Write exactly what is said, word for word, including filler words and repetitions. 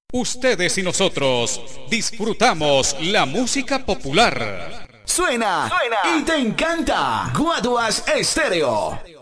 Ustedes y nosotros disfrutamos la música popular. Suena, Suena y te encanta. Guaduas Estéreo.